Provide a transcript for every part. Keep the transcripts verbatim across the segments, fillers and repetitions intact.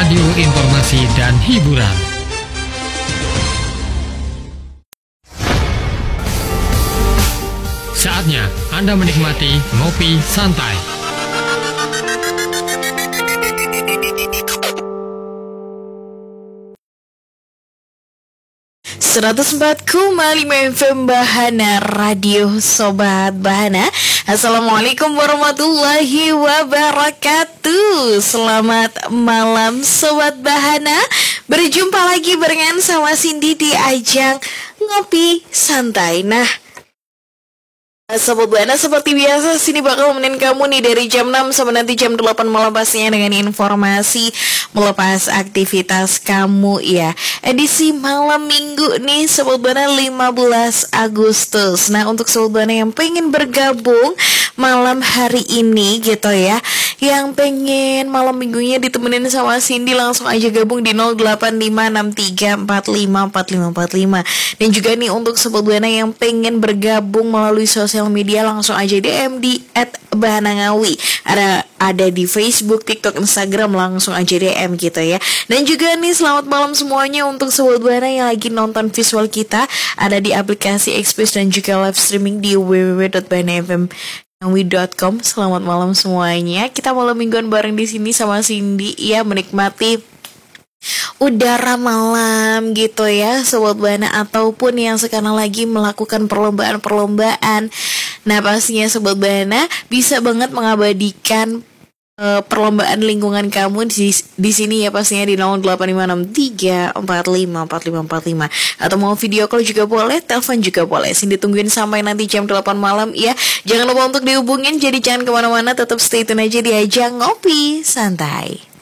radio informasi dan hiburan. Saatnya Anda menikmati Ngopi Santai. seratus empat koma lima F M Bahana Radio Sobat Bahana. Assalamualaikum warahmatullahi wabarakatuh. Selamat malam Sobat Bahana. Berjumpa lagi barengan sama Cindy di ajang Ngopi Santai. Nah, Sobat Bahana, seperti biasa sini bakal nemenin kamu nih dari jam enam sampai nanti jam delapan malam pastinya dengan informasi melepas aktivitas kamu ya. Edisi malam minggu nih Sobat Bahana lima belas Agustus. Nah, untuk Sobat Bahana yang pengen bergabung malam hari ini gitu ya, yang pengen malam minggunya ditemenin sama Cindy, langsung aja gabung di nol delapan lima enam tiga empat lima empat lima empat lima. Dan juga nih untuk Sobat Bahana yang pengen bergabung melalui sosial media, langsung aja D M di et bahanangawi. Ada ada di Facebook, TikTok, Instagram, langsung aja D M gitu ya. Dan juga nih selamat malam semuanya untuk Sobat Bahana yang lagi nonton visual kita, ada di aplikasi Express dan juga live streaming di w w w dot bahana f m dot com. Selamat malam semuanya. Kita malam mingguan bareng di sini sama Cindy ya, menikmati udara malam gitu ya Sobat Bahana, ataupun yang sekarang lagi melakukan perlombaan-perlombaan. Nah, pastinya Sobat Bahana bisa banget mengabadikan uh, perlombaan lingkungan kamu di, di sini ya, pastinya di nol delapan lima enam tiga empat lima empat lima empat lima, atau mau video call juga boleh, telepon juga boleh. Sini ditungguin sampai nanti jam delapan malam ya. Jangan lupa untuk dihubungin, jadi jangan kemana-mana, tetap stay tune aja di ajang Ngopi Santai.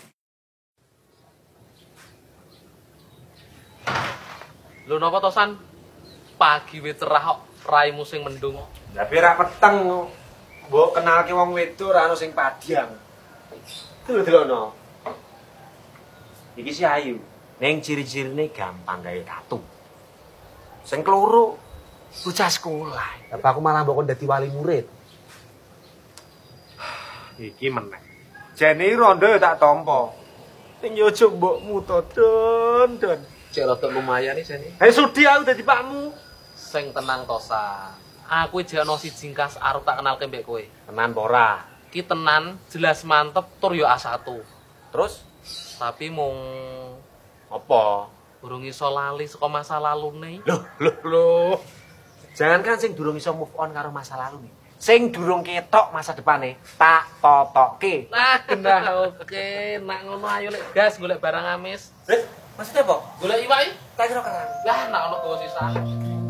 Lho napa to San? Pagi wis cerah kok raimu sing mendung. Lah ora peteng. Mbok kenalke wong wedok ora ono sing padhang. Delok-delokno. Iki si ayu. Ning ciri-cirine gampang gawe tatu. Sing keloro bocah sekolah. Apa aku malah mbok dadi wali murid. Iki meneh. Jene rondo ya tak tampa. Ning yo aja mbokmu to, Don, Don. Cek rada lumayan iki jane. Hei sudi aku dadi pakmu. Sing tenang to San. Aku iki ana siji kas arep tak kenalke mbek kowe. Tenan apa ora? Ki tenan, jelas mantep, tur yo A satu. Terus Tapi mung apa? durung iso lali saka masa lalune. Loh, loh, loh. Jangan kan sing durung iso move on karo masa lalu nih. Sing durung ketok masa depane, tak totokke. Nah, genah oke. Nak ngono ayo lek gas golek barang amis. Eh, maksudnya apa? Golek iwak iki. Tak kira kerang. Lah, nak ono gowo sisa.